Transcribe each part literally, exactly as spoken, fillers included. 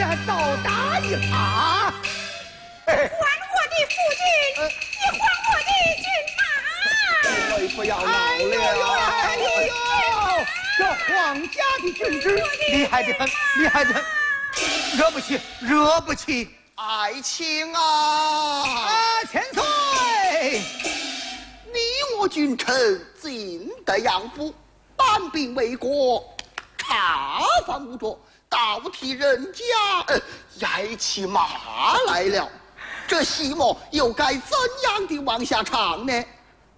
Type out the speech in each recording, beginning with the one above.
倒打一耙。 还我的父君，你还我的军马！ 各位不要闹了！哎呦呦哎呦呦！这皇家的军职厉害的很，厉害的很，惹不起，惹不起！ 爱卿啊！ 啊，千岁！ 你我君臣尽得养父，半兵为国，茶饭无着，倒替人家呃挨起骂来了。这戏目又该怎样的往下唱呢？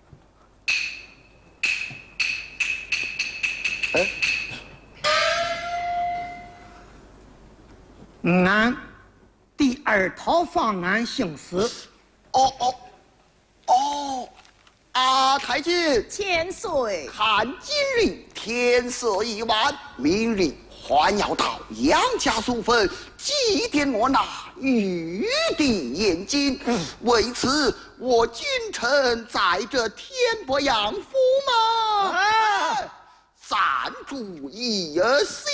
俺第二套方案行事。 哦哦哦！啊，太君， 千岁， 看今日天色已晚，明日还要到杨家祖坟祭奠我那玉帝眼睛。嗯、为此，我君臣在这天不养父吗？啊，暂住一宵。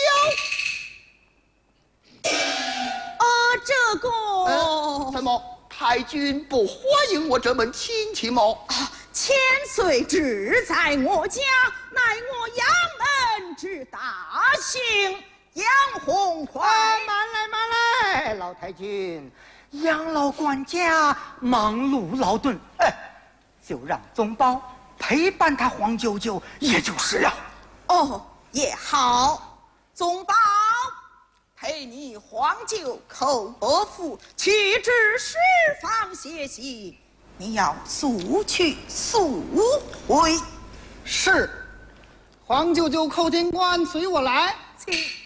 啊，这个、 呃、什么？太君不欢迎我这门亲戚吗？ 啊，千岁志在我家，乃我杨门之大幸。杨洪快， 啊，慢来慢来，老太君，杨老管家忙碌劳顿，哎，就让宗保陪伴他黄舅舅，也就是了。 哦，也好，宗保陪你黄舅叩伯父，去至释放歇息。你要速去速回。 是，黄舅舅叩天官，随我来。 请。